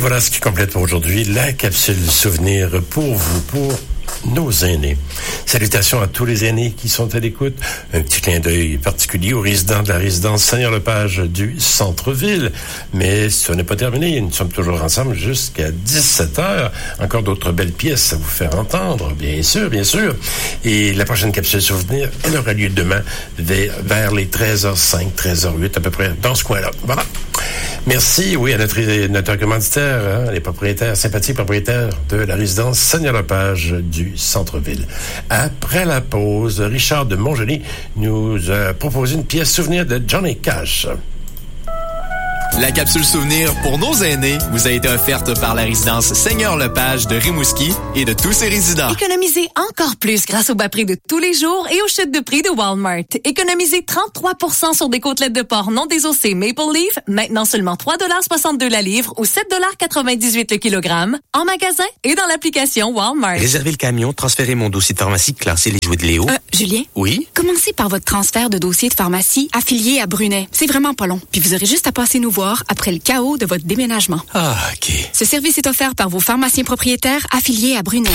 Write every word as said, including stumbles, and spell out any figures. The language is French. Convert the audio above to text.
voilà ce qui complète pour aujourd'hui la capsule souvenir pour vous, pour nos aînés. Salutations à tous les aînés qui sont à l'écoute. Un petit clin d'œil particulier aux résidents de la résidence Seigneur-Lepage du centre-ville. Mais ce n'est pas terminé. Nous sommes toujours ensemble jusqu'à dix-sept heures. Encore d'autres belles pièces à vous faire entendre, bien sûr, bien sûr. Et la prochaine capsule souvenir, elle aura lieu demain vers, vers les treize heures cinq, treize heures huit, à peu près dans ce coin-là. Voilà. Merci, oui, à notre, notre commanditaire, hein, les propriétaires, sympathiques propriétaires de la résidence Seigneur-Lepage du centre-ville. Après la pause, Richard de Montjoly nous a proposé une pièce souvenir de Johnny Cash. La capsule souvenir pour nos aînés vous a été offerte par la résidence Seigneur-Lepage de Rimouski et de tous ses résidents. Économisez encore plus grâce au bas prix de tous les jours et aux chutes de prix de Walmart. Économisez trente-trois pour cent sur des côtelettes de porc non désossées Maple Leaf, maintenant seulement trois dollars soixante-deux la livre ou sept dollars quatre-vingt-dix-huit le kilogramme, en magasin et dans l'application Walmart. Réservez le camion, transférez mon dossier de pharmacie, classez les jouets de Léo. Euh, Julien? Oui? Commencez par votre transfert de dossier de pharmacie affilié à Brunet. C'est vraiment pas long. Puis vous aurez juste à passer nous voir après le chaos de votre déménagement. Ah, OK. Ce service est offert par vos pharmaciens propriétaires affiliés à Brunet.